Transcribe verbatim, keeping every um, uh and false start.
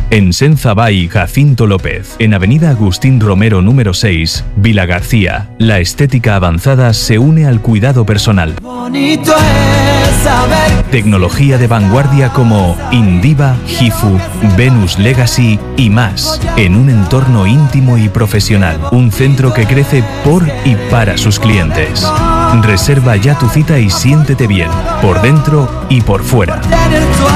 En Senzabay Jacinto López, en Avenida Agustín Romero número seis, Vila García. La estética avanzada se une al cuidado personal. Bonito es saber. Tecnología de vanguardia como Indiva, Gifu, Venus Legacy y más, en un entorno íntimo y profesional. Un centro que crece por y para sus clientes. Reserva ya tu cita y siéntete bien, por dentro y por fuera. Tener tu